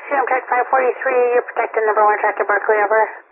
Amtrak 543, you're protecting number 1 track at Berkeley, over.